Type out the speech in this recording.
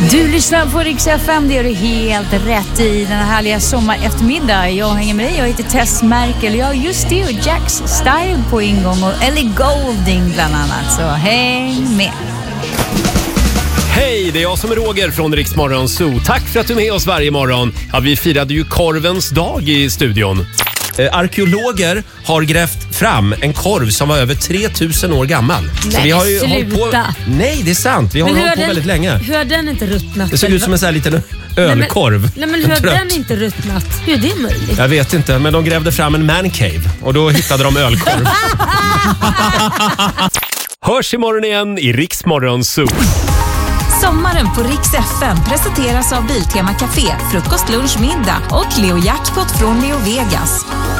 Du lyssnar på Rix FM, det gör du helt rätt i den här härliga sommareftermiddag. Jag hänger med dig, jag heter Tess Merkel. Jag har just det och Jax Style på ingång och Ellie Goulding bland annat. Så häng med. Hej, det är jag som är Roger från Rix Morgon Zoo. Tack för att du är med oss varje morgon. Ja, vi firade ju korvens dag i studion. Arkeologer har grävt fram en korv som var över 3000 år gammal. Nej, så vi har ju sluta. hållit på. Nej, det är sant. Vi har hållit på väldigt länge. Hur har den inte ruttnat? Det såg ut som en sån här liten ölkorv. Nej, men hur har den inte ruttnat? Hur är det möjligt? Jag vet inte, men de grävde fram en mancave och då hittade de ölkorv. Hörs imorgon igen i Rix Morgon Zoo. Sommaren på Rix FM presenteras av Biltema Café, frukost, lunch, middag och Leo Jackpot från Leo Vegas.